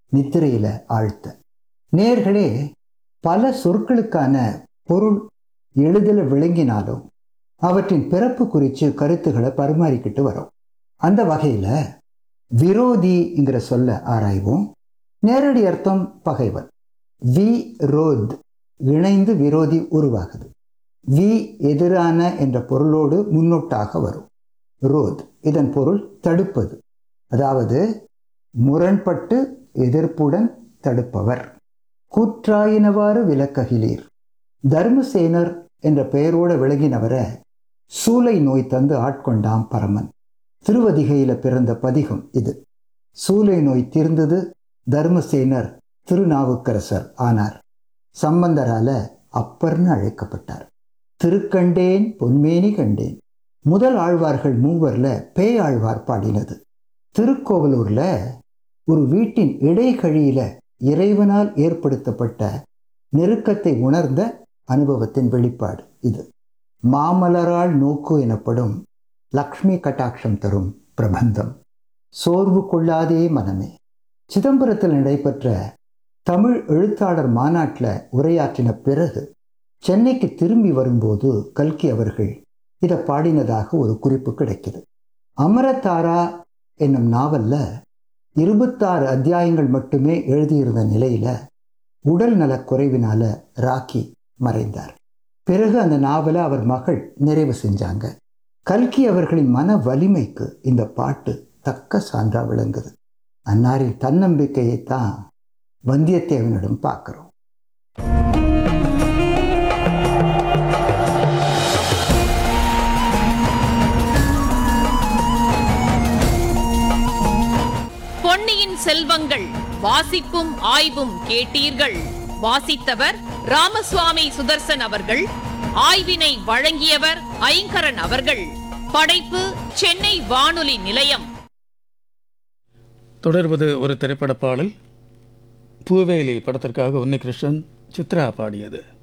நித்திரையில ஆழ்த்த. நேர்களே, பல சொற்களுக்கான பொருள் எளிதில் விளங்கினாலும் அவற்றின் பிறப்பு குறித்து கருத்துக்களை பரிமாறிக்கிட்டு வரோம். அந்த வகையில் விரோதிங்கிற சொல்ல ஆராய்வோம். நேரடி அர்த்தம் பகைவன். வி ரோத் இணைந்து விரோதி உருவாகுது. வி எதிரான என்ற பொருளோடு முன்னொட்டாக வரும். ரோத் இதன் பொருள் தடுப்பது, அதாவது முரண்பட்டு எதிர்ப்புடன் தடுப்பவர். கூற்றாயினவாறு விளக்ககிலீர். தர்மசேனர் என்ற பெயரோடு விளங்கினவரை சூளை நோய் தந்து ஆட்கொண்டாம் பரமன். திருவதிகையில பிறந்த பதிகம் இது. சூளை நோய் தீர்ந்தது. தர்மசேனர் திருநாவுக்கரசர் ஆனார். சம்பந்தரால அப்பர்னு அழைக்கப்பட்டார். திருக்கண்டேன் பொன்மேனி கண்டேன் முதல் ஆழ்வார்கள் மூவர்ல பேயாழ்வார் பாடினது. திருக்கோவலூர்ல ஒரு வீட்டின் இடைக்கழியில இறைவனால் ஏற்படுத்தப்பட்ட நெருக்கத்தை உணர்ந்த அனுபவத்தின் வெளிப்பாடு இது. மாமலரால் நோக்கு எனப்படும் லக்ஷ்மி கட்டாட்சம் தரும் பிரபந்தம். சோர்வு கொள்ளாதே மனமே. சிதம்பரத்தில் நடைபெற்ற தமிழ் எழுத்தாளர் மாநாட்டில் உரையாற்றின பிறகு சென்னைக்கு திரும்பி வரும்போது கல்கி அவர்கள் இதை பாடினதாக ஒரு குறிப்பு கிடைக்குது. அமரதாரா என்னும் நாவல்ல 26 அத்தியாயங்கள் மட்டுமே எழுதியிருந்த நிலையில உடல் நலக் குறைவினால ராக்கி மறைந்தார். பிறகு அந்த நாவலை அவர் மகள் நிறைவு செஞ்சாங்க. கல்கி அவர்களின் மன வலிமைக்கு இந்த பாட்டு தக்க சான்றா விளங்குது. அன்னாரின் தன்னம்பிக்கையைத்தான் வந்தியத்தேவனிடம் பார்க்கிறோம். பொன்னியின் செல்வங்கள் வாசிப்பும் ஆய்வும் கேட்டீர்கள். வாசித்தவர் ராமசுவாமி சுதர்சன் அவர்கள். ஆய்வினை வழங்கியவர் ஐங்கரன் அவர்கள். படைப்பு சென்னை வானொலி நிலையம். தொடர்வது ஒரு திரைப்பட பாடல். பூவேலி படத்திற்காக உன்னிகிருஷ்ணன், சித்ரா பாடியது.